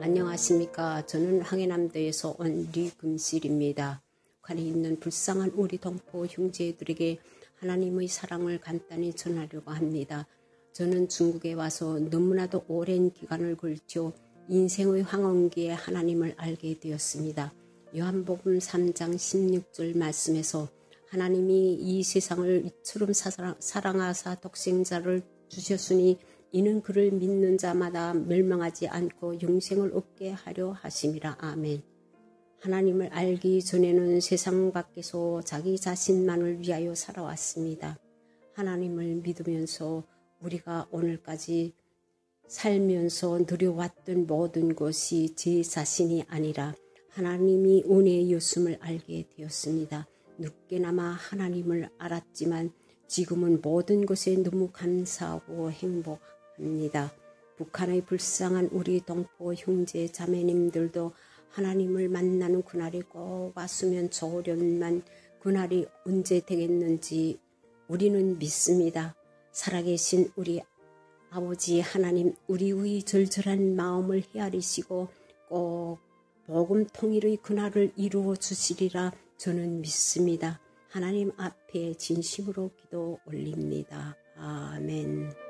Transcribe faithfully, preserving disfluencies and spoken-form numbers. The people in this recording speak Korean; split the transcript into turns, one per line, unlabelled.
안녕하십니까. 저는 황해남도에서 온 류금실입니다. 북한에 있는 불쌍한 우리 동포 형제들에게 하나님의 사랑을 간단히 전하려고 합니다. 저는 중국에 와서 너무나도 오랜 기간을 걸쳐 인생의 황혼기에 하나님을 알게 되었습니다. 요한복음 삼 장 십육 절 말씀에서 하나님이 이 세상을 이처럼 사랑하사 독생자를 주셨으니 이는 그를 믿는 자마다 멸망하지 않고 영생을 얻게 하려 하심이라. 아멘. 하나님을 알기 전에는 세상 밖에서 자기 자신만을 위하여 살아왔습니다. 하나님을 믿으면서 우리가 오늘까지 살면서 누려왔던 모든 것이 제 자신이 아니라 하나님이 은혜의 였음을 알게 되었습니다. 늦게나마 하나님을 알았지만 지금은 모든 것에 너무 감사하고 행복합니다. 북한의 불쌍한 우리 동포 형제 자매님들도 하나님을 만나는 그날이 꼭 왔으면 좋으련만 그날이 언제 되겠는지 우리는 믿습니다. 살아계신 우리 아버지 하나님, 우리의 절절한 마음을 헤아리시고 꼭 복음 통일의 그날을 이루어 주시리라 저는 믿습니다. 하나님 앞에 진심으로 기도 올립니다. 아멘.